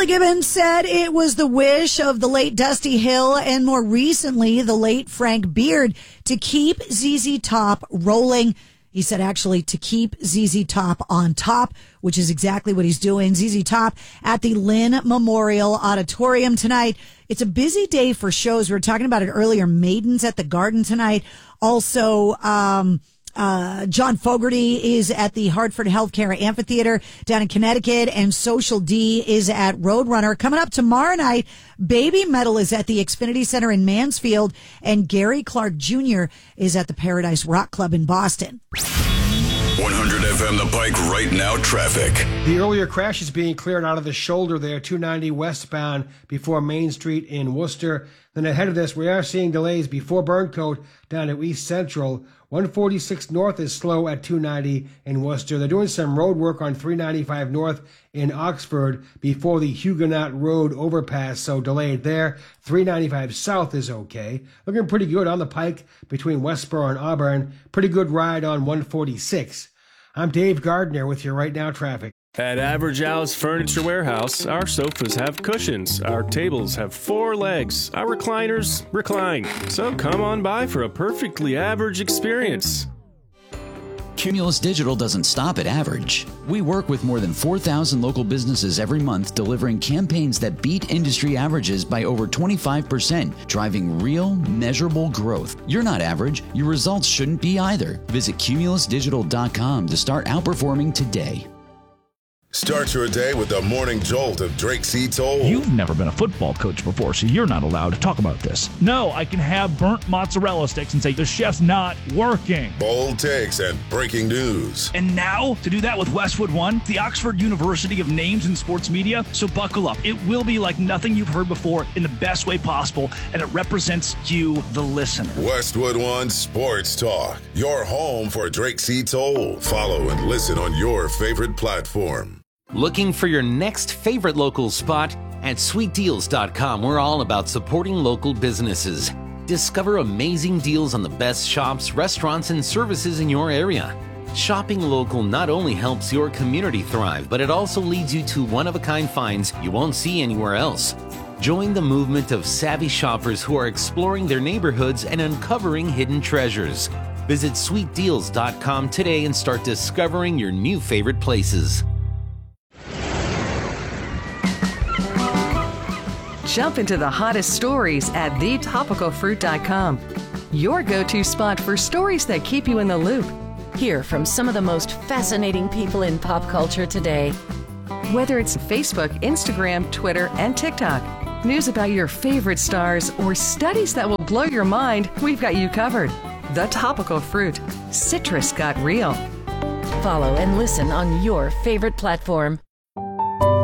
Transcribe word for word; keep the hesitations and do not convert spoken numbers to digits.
Billy Gibbons said it was the wish of the late Dusty Hill and more recently the late Frank Beard to keep Z Z Top rolling. He said actually to keep Z Z Top on top, which is exactly what he's doing. Z Z Top at the Lynn Memorial Auditorium tonight. It's a busy day for shows. We were talking about it earlier. Maidens at the Garden tonight. Also, um, Uh, John Fogerty is at the Hartford Healthcare Amphitheater down in Connecticut, and Social D is at Roadrunner. Coming up tomorrow night, Baby Metal is at the Xfinity Center in Mansfield, and Gary Clark Junior is at the Paradise Rock Club in Boston. one hundred F M The Pike right now traffic. The earlier crash is being cleared out of the shoulder there, two ninety westbound before Main Street in Worcester. Then ahead of this, we are seeing delays before Burncoat down to East Central. one forty-six North is slow at two ninety in Worcester. They're doing some road work on three ninety-five North in Oxford before the Huguenot Road overpass, so delayed there. three ninety-five South is okay. Looking pretty good on the Pike between Westboro and Auburn. Pretty good ride on one forty-six. I'm Dave Gardner with your Right Now traffic. At Average Al's Furniture Warehouse, our sofas have cushions, our tables have four legs, our recliners recline. So come on by for a perfectly average experience. Cumulus Digital doesn't stop at average. We work with more than four thousand local businesses every month, delivering campaigns that beat industry averages by over twenty-five percent, driving real, measurable growth. You're not average. Your results shouldn't be either. Visit cumulus digital dot com to start outperforming today. Start your day with the morning jolt of Drake C. Toll. You've never been a football coach before, so you're not allowed to talk about this. No, I can have burnt mozzarella sticks and say the chef's not working. Bold takes and breaking news. And now, to do that with Westwood One, the Oxford University of Names in Sports Media. So buckle up. It will be like nothing you've heard before in the best way possible, and it represents you, the listener. Westwood One Sports Talk, your home for Drake C. Toll. Follow and listen on your favorite platform. Looking for your next favorite local spot? At sweet deals dot com, we're all about supporting local businesses. Discover amazing deals on the best shops, restaurants, and services in your area. Shopping local not only helps your community thrive, but it also leads you to one-of-a-kind finds you won't see anywhere else. Join the movement of savvy shoppers who are exploring their neighborhoods and uncovering hidden treasures. Visit sweet deals dot com today and start discovering your new favorite places. Jump into the hottest stories at the topical fruit dot com. Your go-to spot for stories that keep you in the loop. Hear from some of the most fascinating people in pop culture today. Whether it's Facebook, Instagram, Twitter, and TikTok, news about your favorite stars, or studies that will blow your mind, we've got you covered. The Topical Fruit. Citrus got real. Follow and listen on your favorite platform.